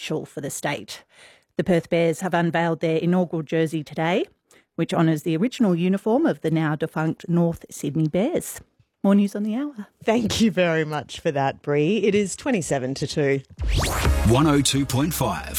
special for the state. The Perth Bears have unveiled their inaugural jersey today, which honours the original uniform of the now defunct North Sydney Bears. More news on the hour. Thank you very much for that, Bree. It is 27 to 2. 102.5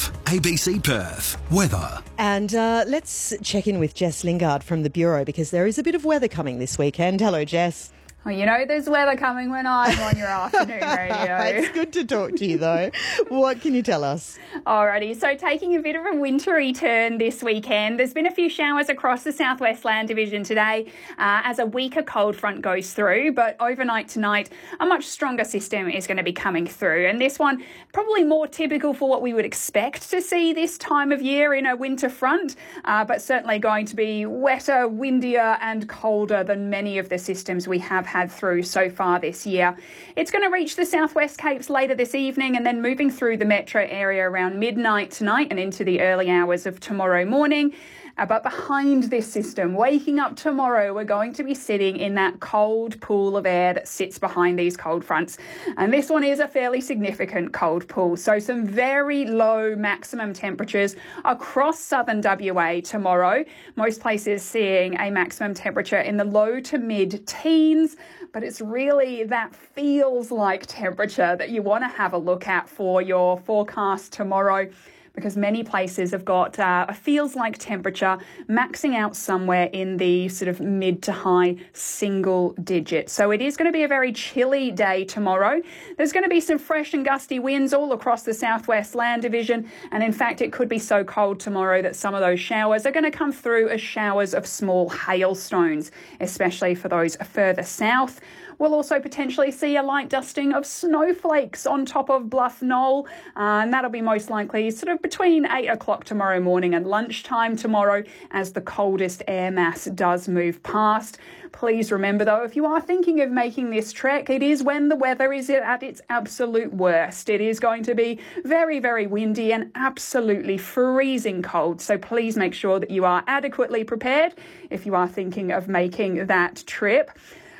ABC Perth. Weather. And let's check in with Jess Lingard from the Bureau because there is a bit of weather coming this weekend. Hello, Jess. Well, you know there's weather coming when I'm on your afternoon radio. It's good to talk to you, though. What can you tell us? Alrighty, so taking a bit of a wintry turn this weekend. There's been a few showers across the southwest land division today as a weaker cold front goes through, but overnight tonight a much stronger system is going to be coming through, and this one probably more typical for what we would expect to see this time of year in a winter front, but certainly going to be wetter, windier and colder than many of the systems we have had through so far this year. It's going to reach the southwest Capes later this evening and then moving through the metro area around midnight tonight and into the early hours of tomorrow morning. But behind this system, waking up tomorrow, we're going to be sitting in that cold pool of air that sits behind these cold fronts. And this one is a fairly significant cold pool. So some very low maximum temperatures across southern WA tomorrow. Most places seeing a maximum temperature in the low to mid-teens. But it's really that feels like temperature that you want to have a look at for your forecast tomorrow, because many places have got a feels like temperature maxing out somewhere in the sort of mid to high single digits. So it is going to be a very chilly day tomorrow. There's going to be some fresh and gusty winds all across the southwest land division. And in fact, it could be so cold tomorrow that some of those showers are going to come through as showers of small hailstones, especially for those further south. We'll also potentially see a light dusting of snowflakes on top of Bluff Knoll, and that'll be most likely sort of between 8 o'clock tomorrow morning and lunchtime tomorrow as the coldest air mass does move past. Please remember, though, if you are thinking of making this trek, it is when the weather is at its absolute worst. It is going to be very, very windy and absolutely freezing cold, so please make sure that you are adequately prepared if you are thinking of making that trip.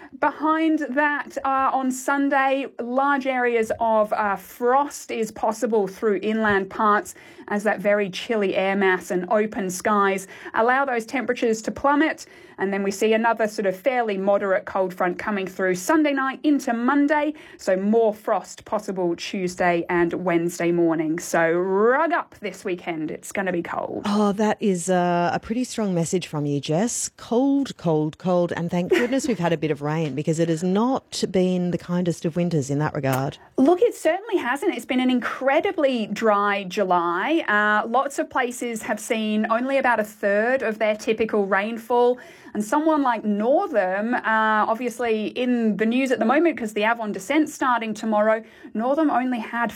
Behind that, on Sunday, large areas of frost is possible through inland parts as that very chilly air mass and open skies allow those temperatures to plummet. And then we see another sort of fairly moderate cold front coming through Sunday night into Monday. So more frost possible Tuesday and Wednesday morning. So rug up this weekend. It's going to be cold. Oh, that is a pretty strong message from you, Jess. Cold, cold, cold. And thank goodness we've had a bit of rain because it has not been the kindest of winters in that regard. Look, it certainly hasn't. It's been an incredibly dry July. Lots of places have seen only about a third of their typical rainfall. And someone like Northam, obviously in the news at the moment because the Avon descent starting tomorrow, Northam only had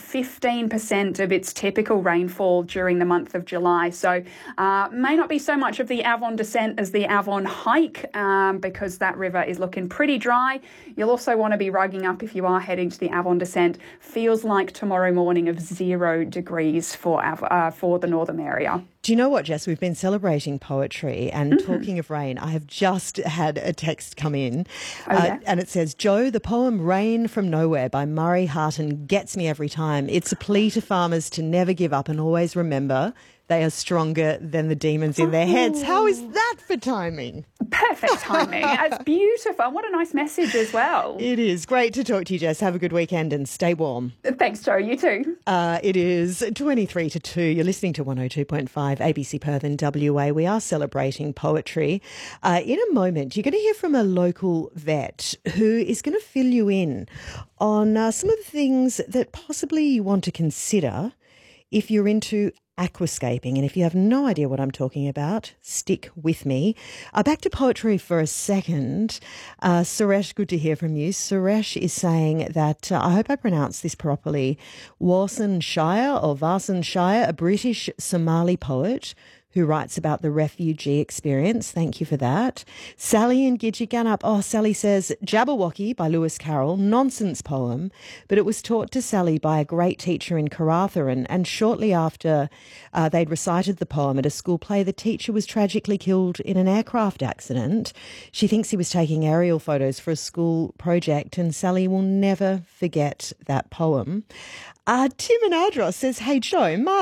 15% of its typical rainfall during the month of July. So may not be so much of the Avon descent as the Avon hike because that river is looking pretty dry. You'll also want to be rugging up if you are heading to the Avon descent. Feels like tomorrow morning of 0 degrees for the Northam area. Do you know what, Jess? We've been celebrating poetry and talking of rain. I have just had a text come in and it says, Joe, the poem Rain from Nowhere by Murray Harton gets me every time. It's a plea to farmers to never give up and always remember they are stronger than the demons in their heads. How is that for timing? Perfect timing. It's beautiful. What a nice message as well. It is. Great to talk to you, Jess. Have a good weekend and stay warm. Thanks, Joe. You too. It is 23 to 2. You're listening to 102.5 ABC Perth and WA. We are celebrating poetry. In a moment, you're going to hear from a local vet who is going to fill you in on some of the things that possibly you want to consider if you're into aquascaping. And if you have no idea what I'm talking about, stick with me. Back to poetry for a second. Suresh, good to hear from you. Suresh is saying that, I hope I pronounced this properly, Warsan Shire or Varsan Shire, a British Somali poet who writes about the refugee experience. Thank you for that. Sally in Gidgeganup. Oh, Sally says, Jabberwocky by Lewis Carroll, nonsense poem, but it was taught to Sally by a great teacher in Karratha, and shortly after they'd recited the poem at a school play, the teacher was tragically killed in an aircraft accident. She thinks he was taking aerial photos for a school project, and Sally will never forget that poem. Tim in Ardros says, hey, Joe,